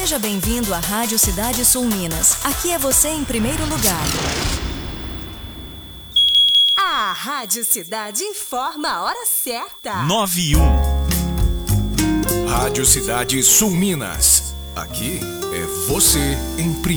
Seja bem-vindo à Rádio Cidade Sul Minas. Aqui é você em primeiro lugar. A Rádio Cidade informa a hora certa. 9:01. Rádio Cidade Sul Minas. Aqui é você em primeiro.